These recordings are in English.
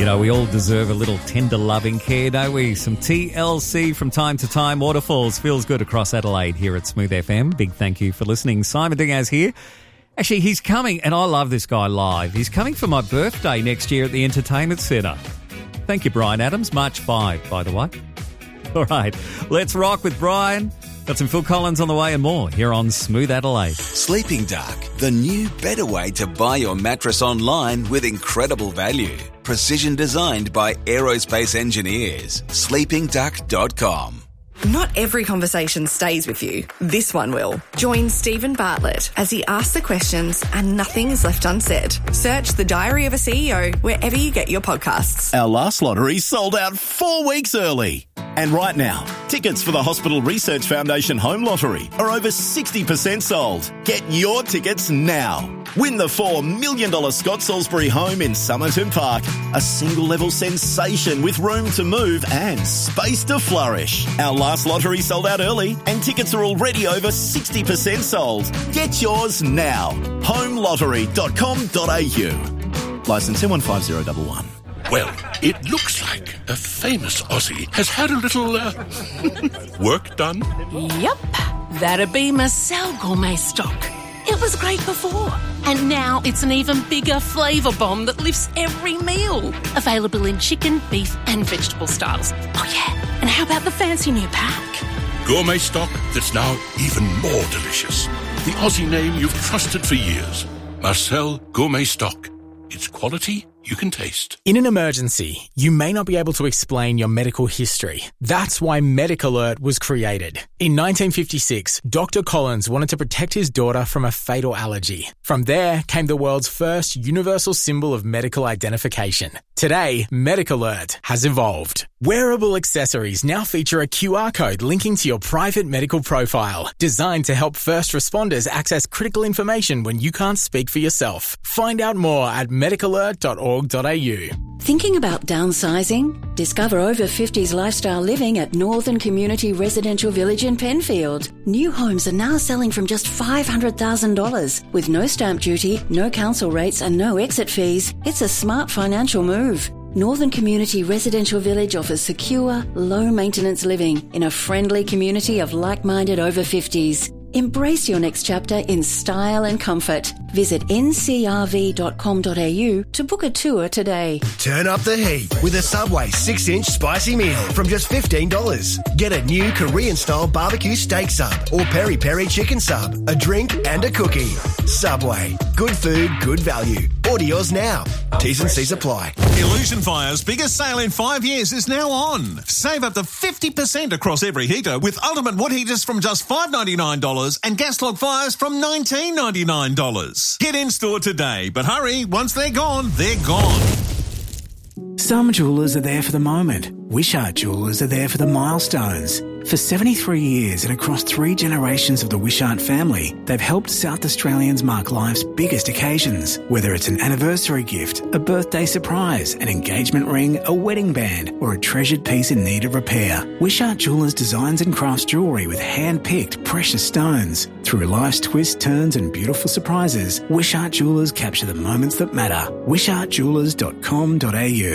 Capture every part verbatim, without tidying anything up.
You know, we all deserve a little tender loving care, don't we? Some T L C from time to time. Waterfalls feels good across Adelaide here at Smooth F M. Big thank you for listening. Simon Diaz here. Actually, he's coming, and I love this guy live. He's coming for my birthday next year at the Entertainment Centre. Thank you, Brian Adams. March fifth, by the way. All right, let's rock with Brian. Got some Phil Collins on the way and more here on Smooth Adelaide. Sleeping Dark, the new better way to buy your mattress online with incredible value. Precision designed by aerospace engineers. sleeping duck dot com. Not every conversation stays with you. This one will. Join Stephen Bartlett as he asks the questions and nothing is left unsaid. Search The Diary of a C E O wherever you get your podcasts. Our last lottery sold out four weeks early. And right now, tickets for the Hospital Research Foundation Home Lottery are over sixty percent sold. Get your tickets now. Win the four million dollars Scott Salisbury home in Somerton Park. A single-level sensation with room to move and space to flourish. Our last lottery sold out early and tickets are already over sixty percent sold. Get yours now. home lottery dot com dot a u. Licence M one five zero one one. Well, it looks like a famous Aussie has had a little uh, work done. Yep, that'd be Marcel Gourmet Stock. It was great before, and now it's an even bigger flavour bomb that lifts every meal. Available in chicken, beef and vegetable styles. Oh yeah, and how about the fancy new pack? Gourmet Stock that's now even more delicious. The Aussie name you've trusted for years. Marcel Gourmet Stock. It's quality you can taste. In an emergency, you may not be able to explain your medical history. That's why MedicAlert was created. In nineteen fifty-six, Doctor Collins wanted to protect his daughter from a fatal allergy. From there came the world's first universal symbol of medical identification. Today, MedicAlert has evolved. Wearable accessories now feature a Q R code linking to your private medical profile, designed to help first responders access critical information when you can't speak for yourself. Find out more at medic alert dot org dot a u. Thinking about downsizing? Discover over fifties lifestyle living at Northern Community Residential Village in Penfield. New homes are now selling from just five hundred thousand dollars. With no stamp duty, no council rates and no exit fees, it's a smart financial move. Northern Community Residential Village offers secure, low-maintenance living in a friendly community of like-minded over fifties. Embrace your next chapter in style and comfort. Visit n c r v dot com dot a u to book a tour today. Turn up the heat with a Subway six inch spicy meal from just fifteen dollars. Get a new Korean-style barbecue steak sub or peri-peri chicken sub, a drink and a cookie. Subway. Good food, good value. Order yours now. T's and C's apply. Illusion Fire's biggest sale in five years is now on. Save up to fifty percent across every heater with ultimate wood heaters from just five dollars ninety-nine and gas log fires from nineteen dollars ninety-nine. Get in store today, but hurry, once they're gone, they're gone. Some jewellers are there for the moment. Wishart Jewellers are there for the milestones. For seventy-three years and across three generations of the Wishart family, they've helped South Australians mark life's biggest occasions. Whether it's an anniversary gift, a birthday surprise, an engagement ring, a wedding band, or a treasured piece in need of repair, Wishart Jewellers designs and crafts jewellery with hand-picked precious stones. Through life's twists, turns and beautiful surprises, Wishart Jewellers capture the moments that matter. wishart jewellers dot com dot a u.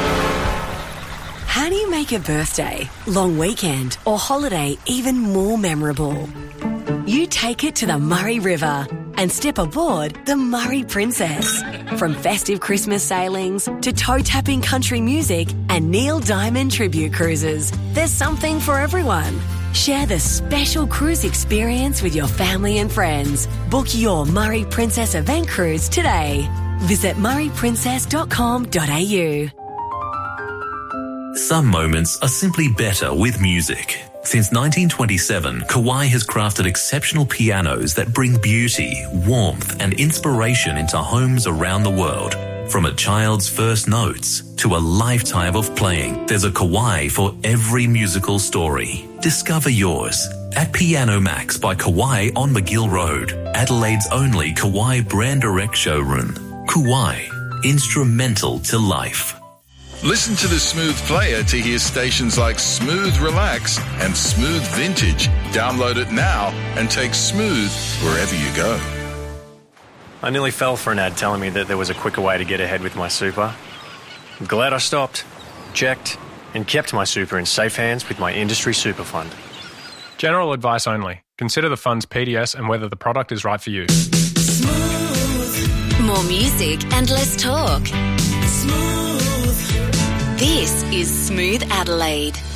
How do you make a birthday, long weekend or holiday even more memorable? You take it to the Murray River and step aboard the Murray Princess. From festive Christmas sailings to toe-tapping country music and Neil Diamond tribute cruises, there's something for everyone. Share the special cruise experience with your family and friends. Book your Murray Princess event cruise today. Visit murray princess dot com dot a u. Some moments are simply better with music. Since nineteen twenty-seven, Kawai has crafted exceptional pianos that bring beauty, warmth and inspiration into homes around the world. From a child's first notes to a lifetime of playing, there's a Kawai for every musical story. Discover yours at Piano Max by Kawai on McGill Road, Adelaide's only Kawai brand direct showroom. Kawai, instrumental to life. Listen to the Smooth Player to hear stations like Smooth Relax and Smooth Vintage. Download it now and take Smooth wherever you go. I nearly fell for an ad telling me that there was a quicker way to get ahead with my super. I'm glad I stopped, checked, and kept my super in safe hands with my industry super fund. General advice only. Consider the fund's P D S and whether the product is right for you. Smooth. More music and less talk. Smooth. This is Smooth Adelaide.